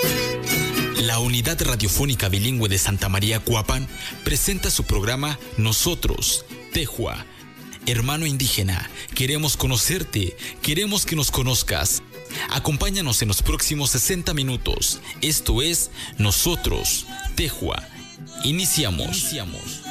La Unidad Radiofónica Bilingüe de Santa María Cuapan presenta su programa Nosotros, Tehua. Hermano indígena, queremos conocerte, queremos que nos conozcas. Acompáñanos en los próximos 60 minutos. Esto es Nosotros, Tehua. Iniciamos.